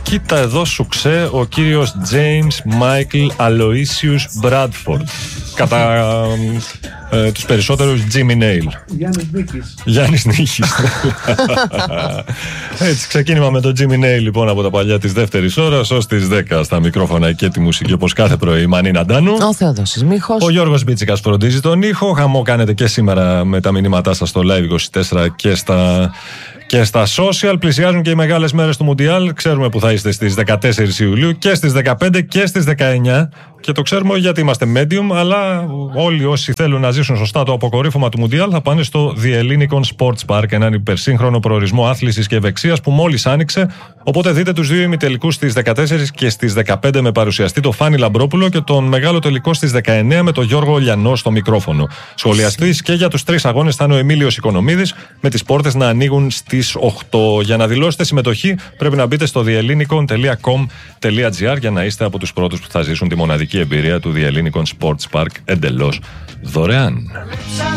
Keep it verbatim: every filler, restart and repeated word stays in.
Κοίτα εδώ σου ξέ ο κύριος James Michael Aloysius Bradford. Κατά ε, τους περισσότερους Jimmy Nail. Γιάννης Νίκης. Γιάννης Νίκης. Έτσι, ξεκίνημα με τον Jimmy Nail λοιπόν από τα παλιά της δεύτερης ώρας ως τις δέκα στα μικρόφωνα και τη μουσική όπως κάθε πρωί. Η Μανίνα Ντάνου. Ο Θεοδόσης Μίχος. Ο Γιώργος Μπίτσικας φροντίζει τον ήχο. Χαμό κάνετε και σήμερα με τα μηνύματά σας στο Live είκοσι τέσσερα και στα... Και στα social. Πλησιάζουν και οι μεγάλες μέρες του Μουντιάλ. Ξέρουμε που θα είστε στις δεκατέσσερις Ιουλίου και στις δεκαπέντε και στις δεκαεννιά. Και το ξέρουμε γιατί είμαστε medium, αλλά όλοι όσοι θέλουν να ζήσουν σωστά το αποκορύφωμα του Μουντιάλ θα πάνε στο The Ellinikon Sports Park, έναν υπερσύγχρονο προορισμό άθλησης και ευεξίας που μόλις άνοιξε. Οπότε δείτε τους δύο ημιτελικούς στις δεκατέσσερις και στις δεκαπέντε με παρουσιαστή το Φάνη Λαμπρόπουλο και τον μεγάλο τελικό στις δεκαεννιά με τον Γιώργο Λιανό στο μικρόφωνο. Σχολιαστής και για τους τρεις αγώνες θα είναι ο Εμίλιος Οικονομίδης, με τις πόρτες να ανοίγουν στις οκτώ. Για να δηλώσετε συμμετοχή πρέπει να μπείτε στο the ellinikon τελεία com τελεία gr για να είστε από τους πρώτους που θα ζήσουν τη μοναδική εμπειρία του The Ellinikon Sports Park εντελώς δωρεάν.